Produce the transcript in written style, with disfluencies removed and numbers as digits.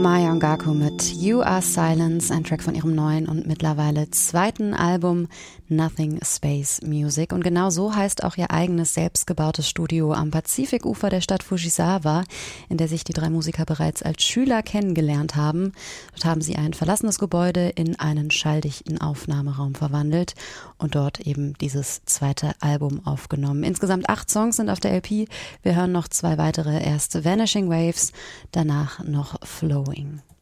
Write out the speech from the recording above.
Maya Ongaku mit You Are Silence, ein Track von ihrem neuen und mittlerweile zweiten Album Nothing Space Music. Und genau so heißt auch ihr eigenes selbstgebautes Studio am Pazifikufer der Stadt Fujisawa, in der sich die drei Musiker bereits als Schüler kennengelernt haben. Dort haben sie ein verlassenes Gebäude in einen schalldichten Aufnahmeraum verwandelt und dort eben dieses zweite Album aufgenommen. Insgesamt 8 Songs sind auf der LP. Wir hören noch 2 weitere, erst Vanishing Waves, danach noch Flowing.